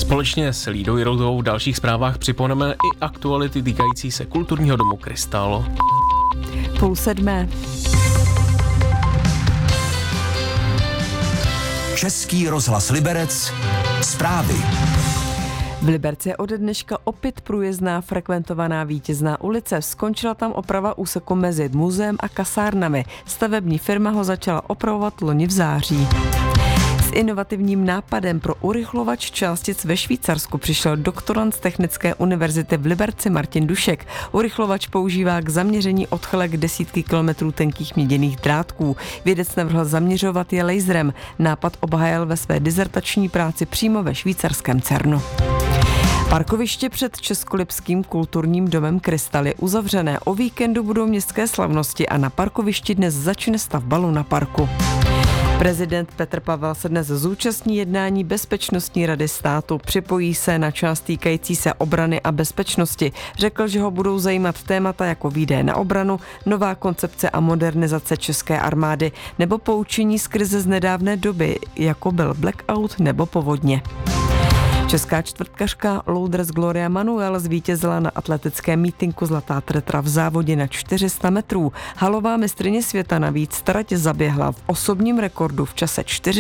Společně s Lídou Jiroutovou v dalších zprávách připomeneme i aktuality týkající se kulturního domu Krystal. 6:30. Český rozhlas Liberec. Zprávy. V Liberci je ode dneška opět průjezdná frekventovaná Vítězná ulice. Skončila tam oprava úseku mezi muzeem a kasárnami. Stavební firma ho začala opravovat loni v září. S inovativním nápadem pro urychlovač částic ve Švýcarsku přišel doktorand z Technické univerzity v Liberci Martin Dušek. Urychlovač používá k zaměření odchylek desítky kilometrů tenkých měděných drátků. Vědec navrhl zaměřovat je laserem. Nápad obhájil ve své dizertační práci přímo ve švýcarském Cernu. Parkoviště před Českolipským kulturním domem Krystal je uzavřené. O víkendu budou městské slavnosti a na parkovišti dnes začne stavba lunaparku. Prezident Petr Pavel se dnes zúčastní jednání Bezpečnostní rady státu. Připojí se na část týkající se obrany a bezpečnosti. Řekl, že ho budou zajímat témata jako výdaje na obranu, nová koncepce a modernizace české armády nebo poučení z krize z nedávné doby, jako byl blackout nebo povodně. Česká čtvrtkařka loudress Gloria Manuel zvítězila na atletickém mítinku Zlatá tretra v závodě na 400 metrů. Halová mistryně světa navíc trať zaběhla v osobním rekordu v čase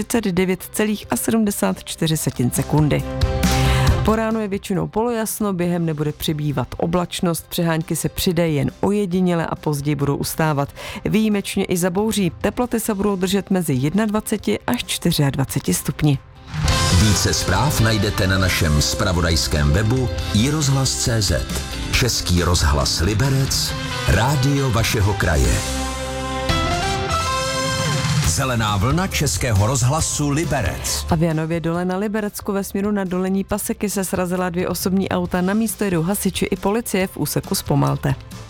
49,74 sekundy. Po ránu je většinou polojasno, během nebude přibývat oblačnost, přehánky se přidají jen ojediněle a později budou ustávat. Výjimečně i za bouří, teploty se budou držet mezi 21 až 24 stupni. Více zpráv najdete na našem zpravodajském webu iRozhlas.cz. Český rozhlas Liberec, rádio vašeho kraje. Zelená vlna Českého rozhlasu Liberec. A v Janově Dole na Liberecku ve směru na Dolení Paseky se srazila 2 osobní auta. Na místo jedou hasiči i policie v úseku Zpomalte.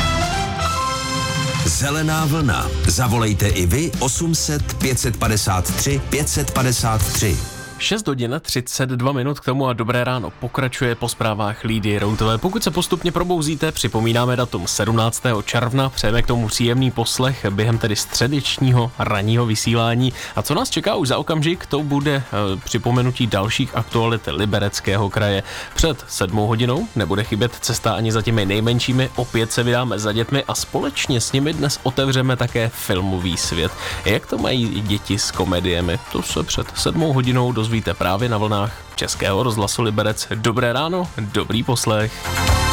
Zelená vlna. Zavolejte i vy 800 553 553. 6 hodin 32 minut k tomu a dobré ráno pokračuje po zprávách Lídy Jiroutové. Pokud se postupně probouzíte, připomínáme datum 17. června, přejeme k tomu příjemný poslech během tedy středečního ranního vysílání. A co nás čeká už za okamžik, to bude připomenutí dalších aktualit Libereckého kraje. Před 7 hodinou nebude chybět cesta ani za těmi nejmenšími, opět se vydáme za dětmi a společně s nimi dnes otevřeme také filmový svět. Jak to mají děti s komediemi? To se před 7 hodinou dozvíte právě na vlnách Českého rozhlasu Liberec. Dobré ráno, dobrý poslech.